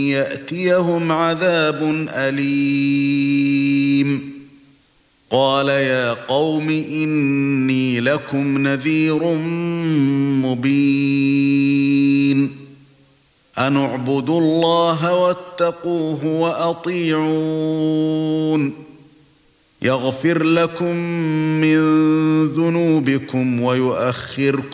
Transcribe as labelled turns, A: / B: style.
A: يأتيهم عذاب أليم. قال يا قوم إني لكم نذير مبين. أن اعبدوا الله واتقوه وأطيعون. يغفر لكم من ذنوبكم ويؤخركم